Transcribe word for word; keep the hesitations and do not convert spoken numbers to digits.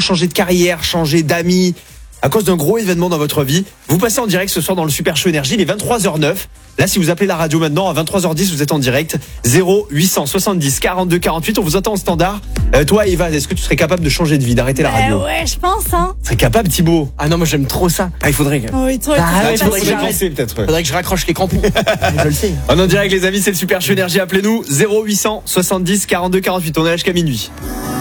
changer de carrière, changer d'amis, à cause d'un gros événement dans votre vie, vous passez en direct ce soir dans le Super Show Énergie, il est vingt-trois heures neuf. Là, si vous appelez la radio maintenant, à vingt-trois heures dix, vous êtes en direct. zéro huit cent soixante-dix quarante-deux quarante-huit, on vous attend au standard. Euh, toi, Eva, est-ce que tu serais capable de changer de vie, d'arrêter la radio? Euh, ouais, je pense, hein. Tu serais capable, Thibaut? Ah non, moi j'aime trop ça. Ah, il faudrait. Oui, toi, Ah, toi, ouais, toi, faudrait que toi, j'arrête. penser, peut-être. Ouais. Faudrait que je raccroche les crampons. Je le sais. On est en direct, les amis, c'est le Super Show Énergie. Appelez-nous zéro huit cent soixante-dix quarante-deux quarante-huit. On est là jusqu'à minuit.